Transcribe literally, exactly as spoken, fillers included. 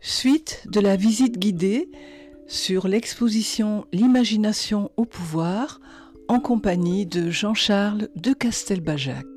Suite de la visite guidée sur l'exposition L'imagination au pouvoir en compagnie de Jean-Charles de Castelbajac.